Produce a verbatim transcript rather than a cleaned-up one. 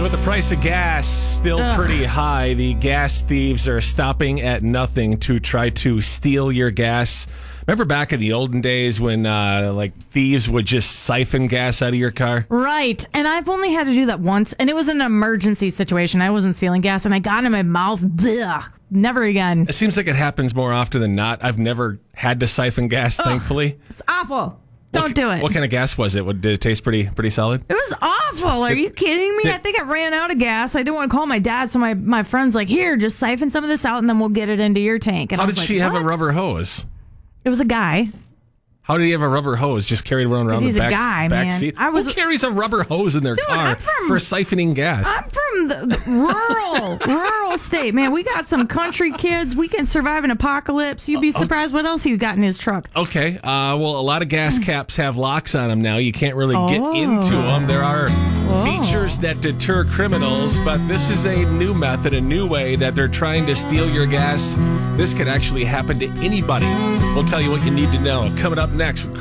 So with the price of gas still Ugh. pretty high, the gas thieves are stopping at nothing to try to steal your gas. Remember back in the olden days when uh, like thieves would just siphon gas out of your car? Right. And I've only had to do that once, and it was an emergency situation. I wasn't stealing gas, and I got it in my mouth. Blech. Never again. It seems like it happens more often than not. I've never had to siphon gas, Ugh. thankfully. It's awful. Don't what, do it. What kind of gas was it? Did it taste pretty pretty solid? It was awful. Are you kidding me? Did, I think I ran out of gas. I didn't want to call my dad, so my, my friend's like, here, just siphon some of this out, and then we'll get it into your tank. And how I was did like, she have what? a rubber hose? It was a guy. How did he have a rubber hose just carried around around He's the back, a guy, back man. seat? I was, Who carries a rubber hose in their Dude, car I'm from- for siphoning gas? I'm from the, the rural, rural state, man. We got some country kids. We can survive an apocalypse. You'd be surprised what else he got in his truck. Okay. Uh, well, a lot of gas caps have locks on them now. You can't really get Oh. into them. There are Whoa. features that deter criminals, but this is a new method, a new way that they're trying to steal your gas. This could actually happen to anybody. We'll tell you what you need to know. Coming up next with Chris